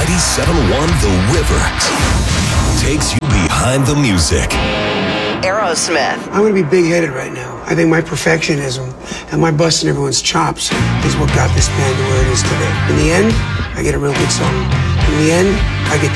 97.1 The River takes you behind the music. Aerosmith. I'm going to be big-headed right now. I think my perfectionism and my busting everyone's chops is what got this band to where it is today. In the end, I get a real good song. In the end, I get